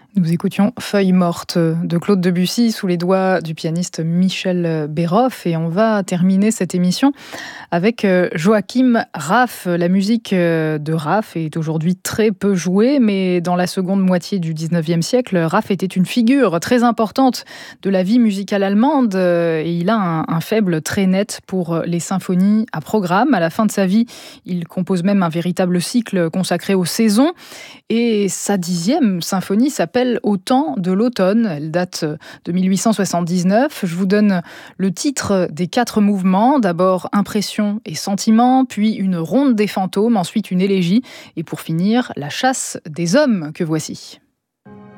Nous écoutions Feuille morte de Claude Debussy sous les doigts du pianiste Michel Béroff et on va terminer cette émission avec Joachim Raff. La musique de Raff est aujourd'hui très peu jouée, mais dans la seconde moitié du 19e siècle, Raff était une figure très importante de la vie musicale allemande et il a un faible très net pour les symphonies à programme. À la fin de sa vie, il compose même un véritable cycle consacré aux saisons et sa 10e symphonie s'appelle Au temps de l'automne. Elle date de 1879. Je vous donne le titre des 4 mouvements. D'abord Impression et sentiment, puis une ronde des fantômes, ensuite une élégie et pour finir la chasse des hommes que voici.